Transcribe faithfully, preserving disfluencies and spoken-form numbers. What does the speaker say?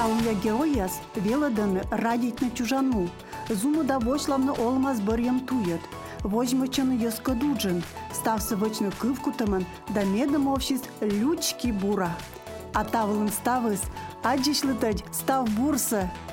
Талуя герояс велоданы радить на чужану. Зуму да вошлавны олмаз бырьям тует. Возьмычын ёскадуджин, ставсы вычны кывкутымын, да медом овшис лючки бура. А тавлын ставыс, аджишлытать став бурса.